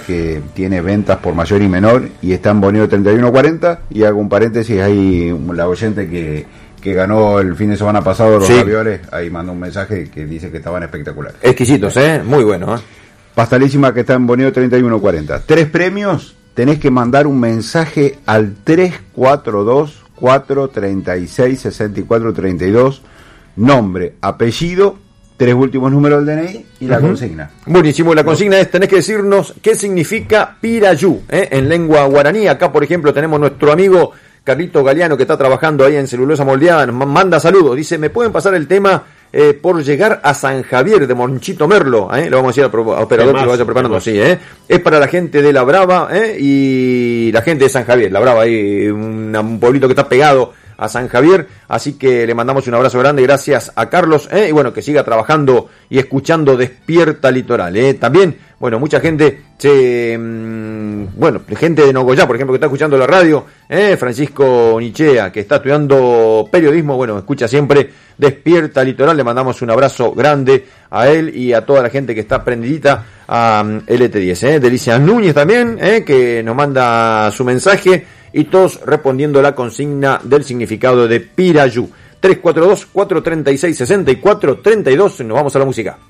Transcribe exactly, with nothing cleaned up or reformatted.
que tiene ventas por mayor y menor y está en Boneo treinta y uno cuarenta. Y hago un paréntesis, hay la oyente que, que ganó el fin de semana pasado los sí. ravioles, ahí mandó un mensaje que dice que estaban espectaculares. Exquisitos, ¿eh? Muy bueno, ¿eh? Pastalísima, que está en Boneo treinta y uno cuarenta. Tres premios, tenés que mandar un mensaje al tres cuatro dos, cuatro tres seis, seis cuatro tres dos, nombre, apellido, tres últimos números del D N I y la uh-huh. consigna. Buenísimo, la consigna es, tenés que decirnos qué significa Pirayú, ¿eh? en lengua guaraní. Acá, por ejemplo, tenemos nuestro amigo Carlito Galeano, que está trabajando ahí en Celulosa Moldeada, nos manda saludos, dice, ¿me pueden pasar el tema eh, por llegar a San Javier de Monchito Merlo? ¿eh? Le vamos a decir al pro- a operador que lo vaya preparando, sí, ¿eh? Es para la gente de La Brava, ¿eh? Y la gente de San Javier, La Brava, ahí un, un pueblito que está pegado a San Javier, así que le mandamos un abrazo grande, gracias a Carlos, ¿eh? Y bueno, que siga trabajando y escuchando Despierta Litoral, ¿eh? También, bueno, mucha gente, se, mmm, bueno, gente de Nogoyá, por ejemplo, que está escuchando la radio, ¿eh? Francisco Nichea, que está estudiando periodismo, bueno, escucha siempre Despierta Litoral, le mandamos un abrazo grande a él y a toda la gente que está prendidita a um, L T diez, ¿eh? Delicia Núñez también, ¿eh? Que nos manda su mensaje, y todos respondiendo la consigna del significado de Pirayú. tres cuatro dos, cuatro tres seis, seis cuatro tres dos. Nos vamos a la música.